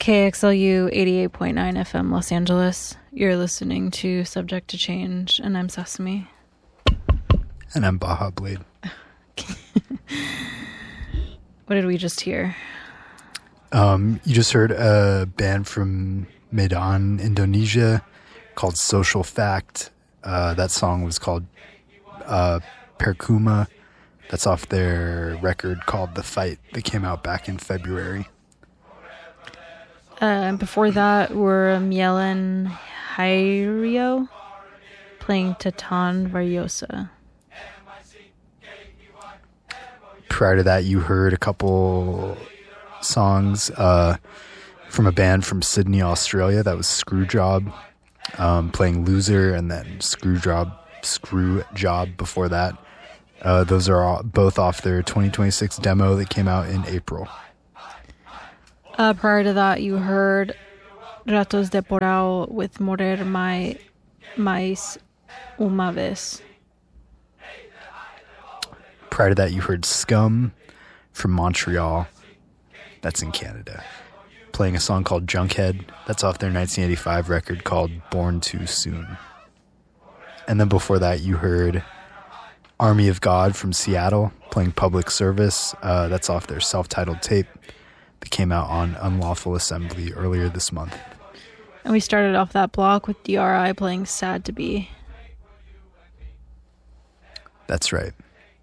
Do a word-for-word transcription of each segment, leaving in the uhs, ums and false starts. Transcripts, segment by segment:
K X L U eighty-eight point nine F M Los Angeles. You're listening to Subject to Change, and I'm Sesame. And I'm Baja Blade. What did we just hear? Um, you just heard a band from Medan, Indonesia, called Social Fact. Uh, that song was called uh, Percuma. That's off their record called The Fight that came out back in February. Uh, before that were Mielen Hyrio playing Titan Variosa. Prior to that, you heard a couple songs uh, from a band from Sydney, Australia. That was Screwjob um, playing Loser, and then Screwjob, Screwjob before that. Uh, those are all, both off their twenty twenty-six demo that came out in April. Uh, prior to that, you heard Ratos de Porao with Morer mai, Mais Uma Vez. Prior to that, you heard Scum from Montreal. That's in Canada. Playing a song called Junkhead. That's off their nineteen eighty-five record called Born Too Soon. And then before that, you heard Army of God from Seattle playing Public Service. Uh, that's off their self-titled tape that came out on Unlawful Assembly earlier this month. And we started off that block with D R I playing Sad to Be. That's right.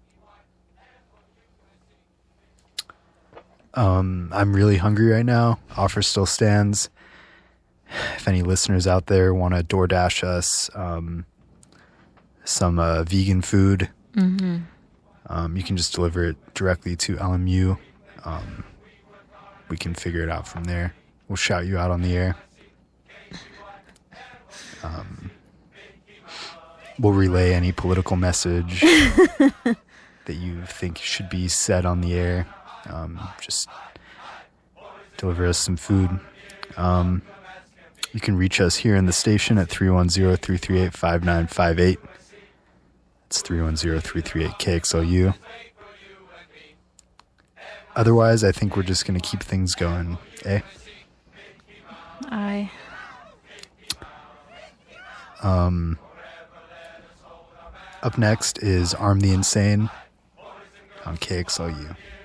Um, I'm really hungry right now. Offer still stands. If any listeners out there want to DoorDash us um, some uh, vegan food, mm-hmm. um, you can just deliver it directly to L M U. Um, we can figure it out from there. We'll shout you out on the air. Um, we'll relay any political message that you think should be said on the air. Um, just deliver us some food. Um, you can reach us here in the station at three one zero, three three eight, five nine five eight. It's three one zero, three three eight, K X L U. Otherwise, I think we're just going to keep things going, eh? Aye. Um, up next is Arm the Insane on K X L U.